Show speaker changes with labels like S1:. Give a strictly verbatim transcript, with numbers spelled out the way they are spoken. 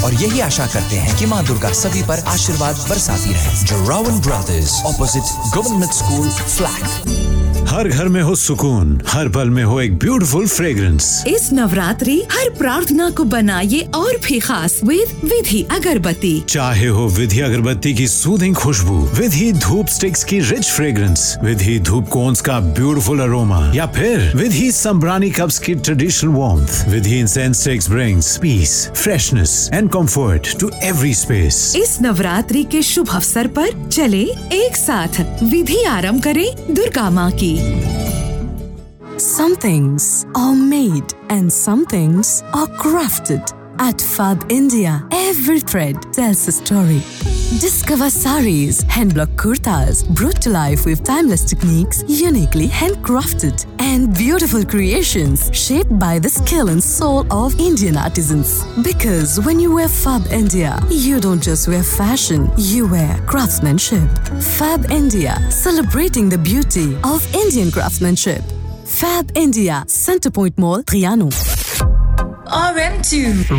S1: और यही आशा करते हैं कि माँ दुर्गा सभी पर आशीर्वाद बरसाती रहे। जोरावन brothers, opposite government school, flag.
S2: हर घर में हो सुकून, हर पल में हो एक ब्यूटीफुल फ्रेग्रेंस।
S3: इस नवरात्रि हर प्रार्थना को बनाइए और भी खास विद विधि अगरबत्ती।
S2: चाहे हो विधि अगरबत्ती की सूदिंग खुशबू, विधि धूप स्टिक्स की रिच फ्रेग्रेंस, विधि धूप कोन्स का ब्यूटीफुल अरोमा, या फिर विधि संब्रानी कप्स की traditional warmth, Vidhi incense sticks brings piece, freshness and comfort to every space.
S3: इस नवरात्रि के शुभ अवसर पर चले एक साथ विधि आरंभ करें दुर्गा माँ की।
S4: Some things are made and some things are crafted. At Fab India, every thread tells a story. Discover saris, hand block kurtas, brought to life with timeless techniques, uniquely handcrafted, and beautiful creations shaped by the skill and soul of Indian artisans. Because when you wear Fab India, you don't just wear fashion, you wear craftsmanship. Fab India, celebrating the beauty of Indian craftsmanship. Fab India, Centrepoint Mall, Triano.
S5: R M two